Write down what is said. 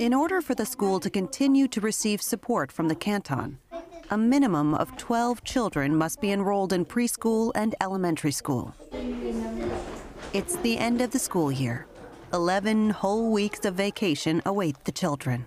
In order for the school to continue to receive support from the canton, a minimum of 12 children must be enrolled in preschool and elementary school. It's the end of the school year. 11 whole weeks of vacation await the children.